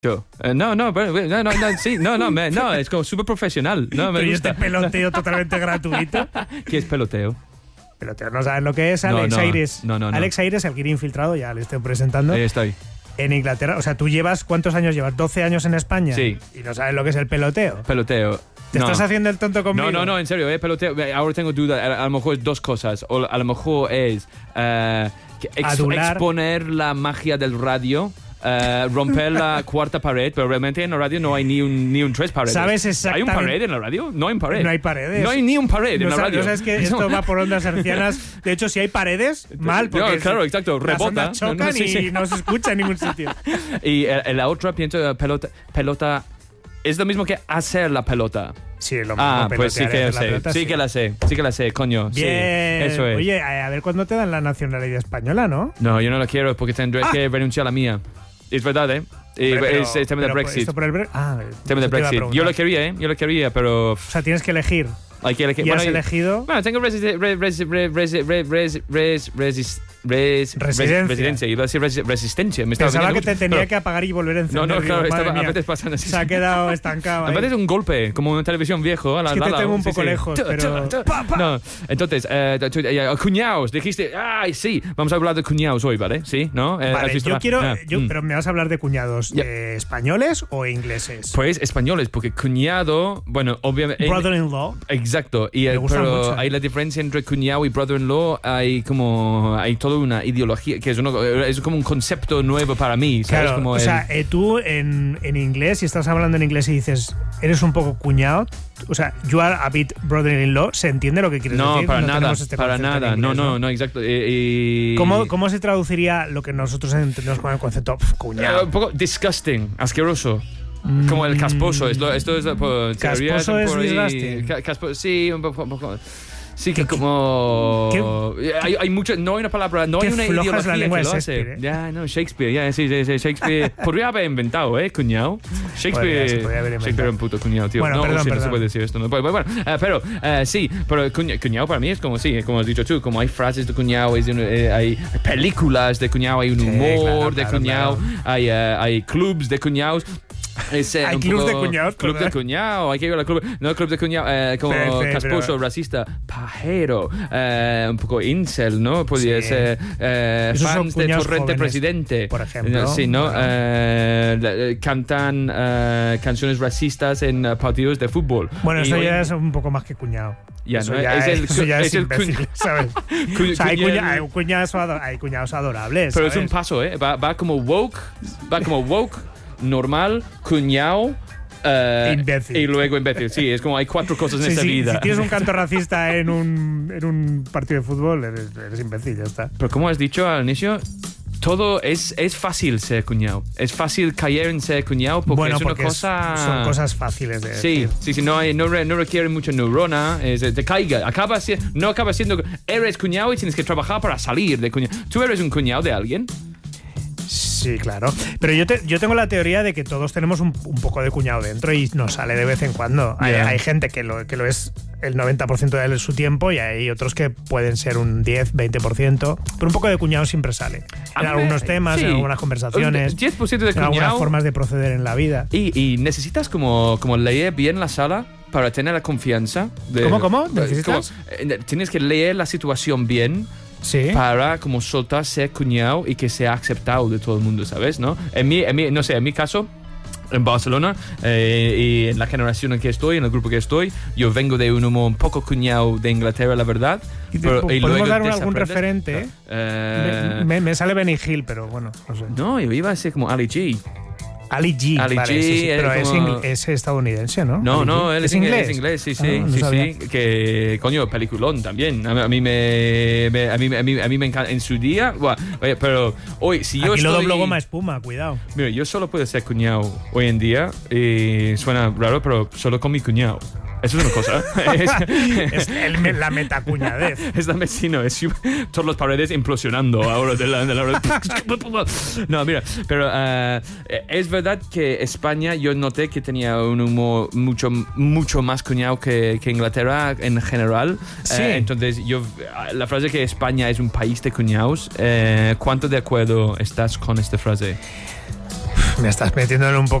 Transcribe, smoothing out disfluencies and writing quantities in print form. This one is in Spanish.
Yo. No, sí, no, es como súper profesional. No, me Pero gusta. este peloteo totalmente gratuito. ¿Qué es peloteo? Peloteo, ¿no sabes lo que es? Alex Aires. No. Alex Aires, el Kiri infiltrado, ya le estoy presentando. Ahí estoy. En Inglaterra, o sea, ¿tú llevas cuántos años llevas? ¿12 años en España? Sí. ¿Y no sabes lo que es el peloteo? Peloteo. ¿Te estás haciendo el tonto conmigo? No, en serio, peloteo. Ahora tengo duda. A lo mejor es dos cosas. O a lo mejor es exponer la magia del radio. Romper la cuarta pared, pero realmente en la radio no hay ni un tres paredes. ¿Sabes exactamente? ¿Hay un pared en la radio? No hay pared. No hay paredes. No hay ni un pared en la radio. No sabes que esto va por ondas hercianas. De hecho, si hay paredes, mal, porque claro, exacto, rebota. Las ondas chocan y no se escucha en ningún sitio. Y la otra, pienso, pelota es lo mismo que hacer la pelota. Sí, lo mismo. Pues sí que la sé. Sí que la sé, coño. Bien. Sí, eso es. Oye, a ver cuándo te dan la nacionalidad española, ¿no? No, yo no la quiero porque tendré que renunciar a la mía. Es verdad, ¿eh? Es el tema del Brexit. ¿Esto por el tema del Brexit. Yo lo quería, pero... O sea, tienes que elegir. Hay que elegir. ¿Y has elegido? Bueno, tengo residencia. Iba a decir resistencia. Pensaba que te tenía que apagar y volver a encender. No, claro, a veces pasan así. Se ha quedado estancado. A veces un golpe, como una televisión viejo. Es que te tengo un poco lejos, pero... No, entonces, cuñados, dijiste, ay, sí, vamos a hablar de cuñados hoy, ¿vale? Sí, ¿no? Vale, yo quiero... Pero ¿me vas a hablar de cuñados españoles o ingleses? Pues españoles, porque cuñado, bueno, obviamente... Brother-in-law. Exacto, pero hay la diferencia entre cuñado y brother-in-law, hay toda una ideología, que es como un concepto nuevo para mí, ¿sabes? Claro, como tú en inglés, si estás hablando en inglés y dices, eres un poco cuñado, o sea, you are a bit brother-in-law, ¿se entiende lo que quieres decir? No, para nada, no, exacto. ¿Cómo se traduciría lo que nosotros entendemos con el concepto cuñado? Un poco disgusting, asqueroso. Como el casposo. Esto es ¿Casposo es disgusting? Sí, un poco. Sí, que como... Hay mucho... No hay una palabra... No hay una ideología la que lo hace. Ya, no, Shakespeare. Sí, Shakespeare... Podría haber inventado, cuñado. Shakespeare era un puto cuñado, tío. Bueno, perdón. No se puede decir esto. No. Bueno, pero cuñado para mí es como has dicho tú, como hay frases de cuñado, hay películas de cuñado, hay un humor de cuñado, hay clubs de cuñados. Hay clubs de cuñados. Club de cuñado, hay que ir al club. No, club de cuñado, como casposo, racista, pajero, un poco incel, ¿no? Podría ser fans de Torrente Presidente, por ejemplo. Sí, ¿no? Cantan canciones racistas en partidos de fútbol. Bueno, eso ya es un poco más que cuñado. Eso ya es imbécil, ¿sabes? Hay cuñados adorables. Pero ¿sabes? es un paso, va como woke, normal, cuñado, imbécil. Y luego imbécil. Sí, es como hay 4 cosas en esta vida. Si tienes un canto racista en un partido de fútbol, eres imbécil, ya está. Pero como has dicho al inicio, todo es fácil ser cuñado. Es fácil caer en ser cuñado porque es una cosa... Son cosas fáciles de decir. Sí, no requiere mucha neurona. Te caiga. No acaba siendo... Eres cuñado y tienes que trabajar para salir de cuñado. ¿Tú eres un cuñado de alguien? Sí, claro. Pero yo tengo la teoría de que todos tenemos un poco de cuñado dentro y nos sale de vez en cuando. Hay gente que lo es el 90% de su tiempo y hay otros que pueden ser un 10, 20%. Pero un poco de cuñado siempre sale. En algunos temas, en algunas conversaciones. 10% de cuñado. En algunas formas de proceder en la vida. Y necesitas como leer bien la sala para tener la confianza. ¿Cómo? ¿Necesitas? Tienes que leer la situación bien. Sí. Para como soltar ser cuñado y que sea aceptado de todo el mundo, ¿sabes? ¿No? En mi caso, en Barcelona y en la generación en que estoy, en el grupo que estoy, yo vengo de un humor un poco cuñado de Inglaterra, la verdad. ¿Podemos dar algún referente? Me sale Benny Hill, pero bueno, no sé. No, yo iba a ser como Ali G. Ali G, vale, sí, pero es estadounidense, ¿no? No, él es inglés. Sí. Sabía. Que, coño, peliculón también. A mí me encanta. En su día, pero hoy, si yo Aquí estoy... lo doblo goma espuma, cuidado. Mira, yo solo puedo ser cuñado hoy en día y suena raro, pero solo con mi cuñado. Eso es una cosa. Es la metacuñadez. Es la vecino, es todas las paredes implosionando ahora de la No, mira, pero es verdad que España yo noté que tenía un humor mucho más cuñado que Inglaterra en general. Sí. Entonces la frase que España es un país de cuñados, ¿cuánto de acuerdo estás con esta frase? Me estás metiendo en un poco